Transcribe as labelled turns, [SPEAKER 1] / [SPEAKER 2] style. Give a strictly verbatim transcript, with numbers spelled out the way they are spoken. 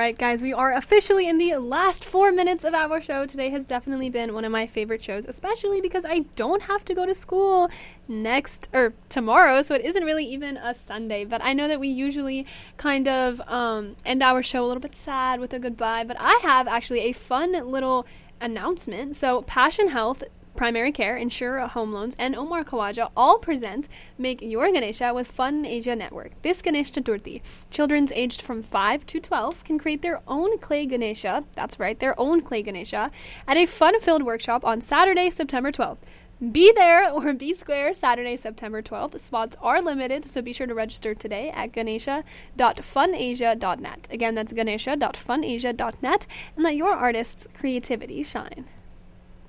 [SPEAKER 1] right, guys, we are officially in the last four minutes of our show. Today has definitely been one of my favorite shows, especially because I don't have to go to school next, or tomorrow, so it isn't really even a Sunday. But I know that we usually kind of um, end our show a little bit sad with a goodbye, but I have actually a fun little announcement. So Passion Health, Primary Care, Insure Home Loans, and Omar Khawaja all present Make Your Ganesha with Fun Asia Network. This Ganesh Chaturthi, children aged from five to twelve can create their own clay Ganesha, that's right, their own clay Ganesha, at a fun-filled workshop on Saturday, September twelfth. Be there or be square Saturday, September twelfth. Spots are limited, so be sure to register today at ganesha dot fun asia dot net. Again, that's ganesha dot fun asia dot net, and let your artist's creativity shine.